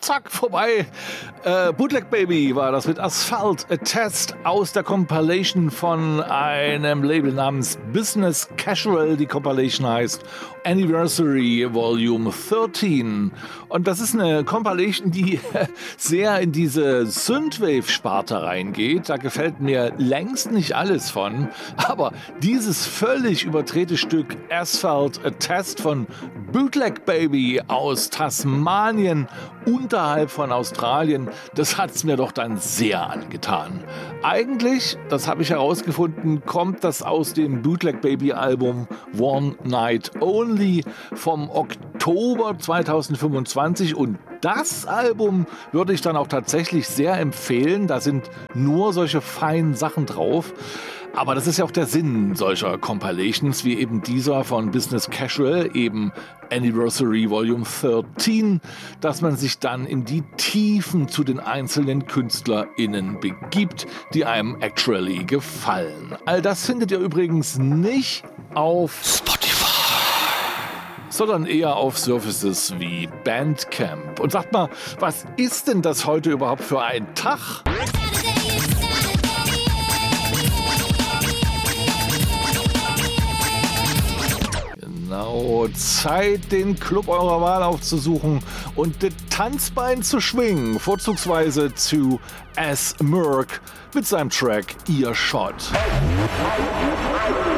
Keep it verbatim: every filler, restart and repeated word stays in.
zack, vorbei. Äh, Bootleg Baby war das mit Asphalt, a Test aus der Compilation von einem Label namens Business Casual. Die Compilation heißt Anniversary Volume dreizehn. Und das ist eine Compilation, die sehr in diese Synthwave-Sparte reingeht. Da gefällt mir längst nicht alles von. Aber dieses völlig überdrehte Stück Asphalt, a Test von Bootleg Baby aus Tasmanien unterhalb von Australien, das hat es mir doch dann sehr angetan. Eigentlich, das habe ich herausgefunden, kommt das aus dem Bootleg Baby Album One Night Only vom Oktober zweitausendfünfundzwanzig und das Album würde ich dann auch tatsächlich sehr empfehlen. Da sind nur solche feinen Sachen drauf. Aber das ist ja auch der Sinn solcher Compilations, wie eben dieser von Business Casual, eben Anniversary Volume dreizehn, dass man sich dann in die Tiefen zu den einzelnen KünstlerInnen begibt, die einem actually gefallen. All das findet ihr übrigens nicht auf Spotify, sondern eher auf Services wie Bandcamp. Und sagt mal, was ist denn das heute überhaupt für ein Tag? Genau, Zeit, den Club eurer Wahl aufzusuchen und das Tanzbein zu schwingen, vorzugsweise zu S. Merck mit seinem Track Earshot.